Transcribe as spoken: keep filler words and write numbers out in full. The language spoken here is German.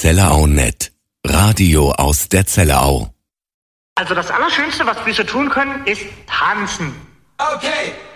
Zellerau Net. Radio aus der Zellerau. Also das Allerschönste, was Füße tun können, ist tanzen. Okay.